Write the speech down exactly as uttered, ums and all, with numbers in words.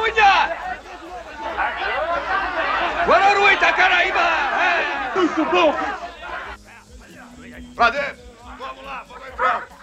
Cunha! Guararua Itacaraíba! Muito bom! Pra dentro! Vamos lá, vamos entrar!